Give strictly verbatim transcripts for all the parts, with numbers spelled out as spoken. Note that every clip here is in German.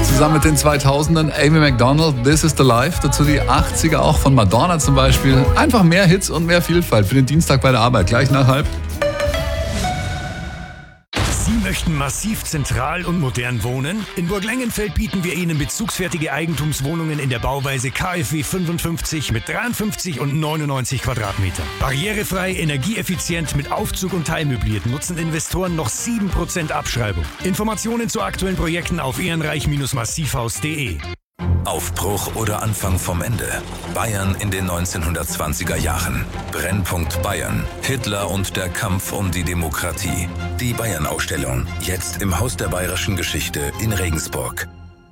Zusammen mit den zweitausendern Amy Macdonald, This is the Life. Dazu die achtziger auch von Madonna zum Beispiel. Einfach mehr Hits und mehr Vielfalt für den Dienstag bei der Arbeit. Gleich nach halb. Sie möchten massiv zentral und modern wohnen? In Burglengenfeld bieten wir Ihnen bezugsfertige Eigentumswohnungen in der Bauweise K f W fünfundfünfzig mit dreiundfünfzig und neunundneunzig Quadratmetern. Barrierefrei, energieeffizient, mit Aufzug und teilmöbliert nutzen Investoren noch sieben Prozent Abschreibung. Informationen zu aktuellen Projekten auf ehrenreich Massivhaus punkt de. Aufbruch oder Anfang vom Ende. Bayern in den neunzehnhundertzwanziger Jahren. Brennpunkt Bayern. Hitler und der Kampf um die Demokratie. Die Bayern-Ausstellung. Jetzt im Haus der bayerischen Geschichte in Regensburg.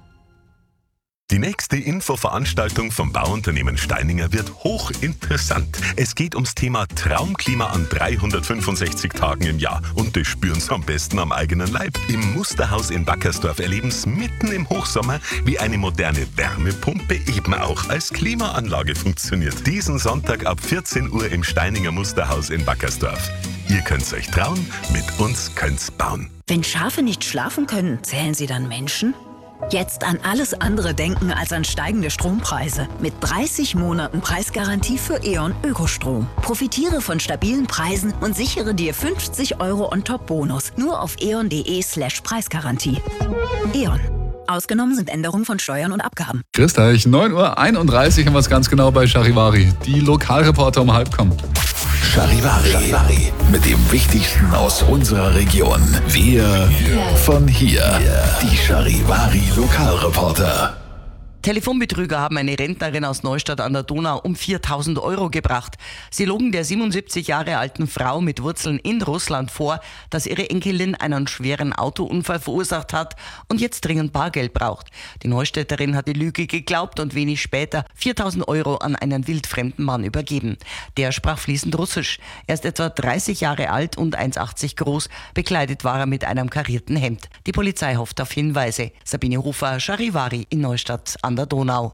Die nächste Infoveranstaltung vom Bauunternehmen Steininger wird hochinteressant. Es geht ums Thema Traumklima an dreihundertfünfundsechzig Tagen im Jahr. Und das spüren Sie am besten am eigenen Leib. Im Musterhaus in Wackersdorf erleben Sie mitten im Hochsommer, wie eine moderne Wärmepumpe eben auch als Klimaanlage funktioniert. Diesen Sonntag ab vierzehn Uhr im Steininger Musterhaus in Wackersdorf. Ihr könnt's euch trauen, mit uns könnt's bauen. Wenn Schafe nicht schlafen können, zählen sie dann Menschen? Jetzt an alles andere denken als an steigende Strompreise. Mit dreißig Monaten Preisgarantie für E.ON Ökostrom. Profitiere von stabilen Preisen und sichere dir fünfzig Euro on-top-Bonus. Nur auf eon.de slash Preisgarantie. E.ON. Ausgenommen sind Änderungen von Steuern und Abgaben. Grüßt euch, neun Uhr einunddreißig haben wir es ganz genau bei Charivari. Die Lokalreporter um halb kommen. Charivari. Charivari. Mit dem Wichtigsten aus unserer Region. Wir von hier. Die Charivari Lokalreporter. Telefonbetrüger haben eine Rentnerin aus Neustadt an der Donau um viertausend Euro gebracht. Sie logen der siebenundsiebzig Jahre alten Frau mit Wurzeln in Russland vor, dass ihre Enkelin einen schweren Autounfall verursacht hat und jetzt dringend Bargeld braucht. Die Neustädterin hat die Lüge geglaubt und wenig später viertausend Euro an einen wildfremden Mann übergeben. Der sprach fließend Russisch. Er ist etwa dreißig Jahre alt und eins Komma achtzig groß. Bekleidet war er mit einem karierten Hemd. Die Polizei hofft auf Hinweise. Sabine Hofer, Charivari in Neustadt an der Donau.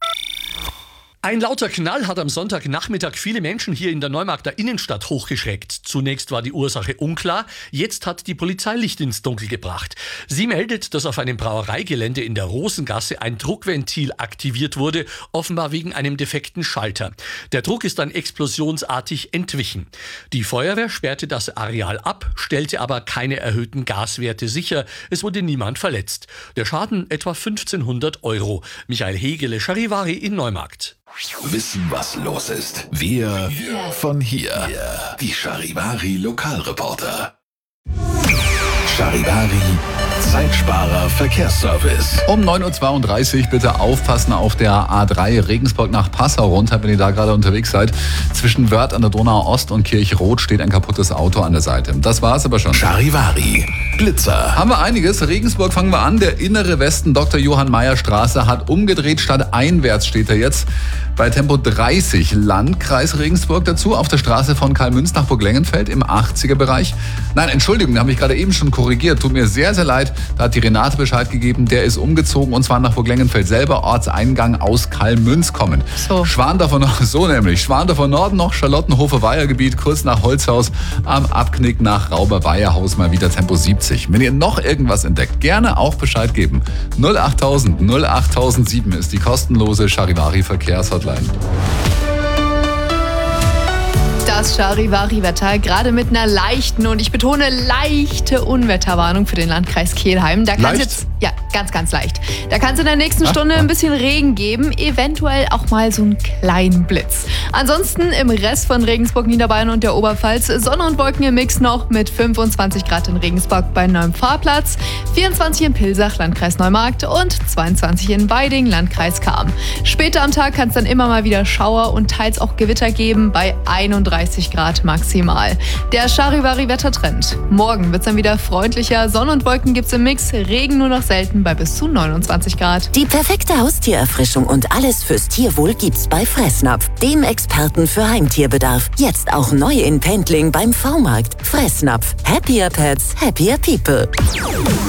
Ein lauter Knall hat am Sonntagnachmittag viele Menschen hier in der Neumarkter Innenstadt hochgeschreckt. Zunächst war die Ursache unklar, jetzt hat die Polizei Licht ins Dunkel gebracht. Sie meldet, dass auf einem Brauereigelände in der Rosengasse ein Druckventil aktiviert wurde, offenbar wegen einem defekten Schalter. Der Druck ist dann explosionsartig entwichen. Die Feuerwehr sperrte das Areal ab, stellte aber keine erhöhten Gaswerte sicher. Es wurde niemand verletzt. Der Schaden etwa fünfzehnhundert Euro. Michael Hegele, Charivari in Neumarkt. Wissen, was los ist. Wir von hier. Die Charivari Lokalreporter. Charivari Zeitsparer Verkehrsservice. Um neun Uhr zweiunddreißig bitte aufpassen auf der A drei Regensburg nach Passau runter, wenn ihr da gerade unterwegs seid. Zwischen Wörth an der Donau Ost und Kirchroth steht ein kaputtes Auto an der Seite. Das war's aber schon. Charivari Blitzer. Haben wir einiges. Regensburg fangen wir an. Der innere Westen Doktor Johann Mayer Straße hat umgedreht. Statt einwärts steht er jetzt bei Tempo dreißig. Landkreis Regensburg dazu auf der Straße von Karl-Münz nach Burglengenfeld im achtziger Bereich. Nein, Entschuldigung, habe ich gerade eben schon korrigiert. Tut mir sehr, sehr leid. Da hat die Renate Bescheid gegeben. Der ist umgezogen und zwar nach Burglengenfeld selber. Ortseingang aus Karl-Münz kommen. So. Schwandorfer noch, so nämlich. Schwandorfer Norden noch, Charlottenhofer-Weiher-Gebiet, kurz nach Holzhaus, am Abknick nach Rauber-Weiherhaus mal wieder Tempo siebzig. Wenn ihr noch irgendwas entdeckt, gerne auch Bescheid geben. null achttausend null achttausendsieben ist die kostenlose Charivari Verkehrshotline. Das Charivari-Wetter, gerade mit einer leichten, und ich betone leichte Unwetterwarnung für den Landkreis Kelheim. Da kann es jetzt, ja, ganz, ganz leicht. Da kann es in der nächsten Ach, Stunde ein bisschen Regen geben, eventuell auch mal so einen kleinen Blitz. Ansonsten im Rest von Regensburg, Niederbayern und der Oberpfalz Sonne und Wolken im Mix noch mit fünfundzwanzig Grad in Regensburg bei Neuem Fahrplatz, vierundzwanzig in Pilsach, Landkreis Neumarkt und zweiundzwanzig in Weiding, Landkreis Cham. Später am Tag kann es dann immer mal wieder Schauer und teils auch Gewitter geben bei einunddreißig Grad maximal. Der Charivari-Wettertrend. Morgen wird es dann wieder freundlicher. Sonne und Wolken gibt es im Mix, Regen nur noch selten bei bis zu neunundzwanzig Grad. Die perfekte Haustiererfrischung und alles fürs Tierwohl gibt's bei Fressnapf, dem Experten für Heimtierbedarf. Jetzt auch neu in Pendling beim V-Markt. Fressnapf. Happier Pets, happier people.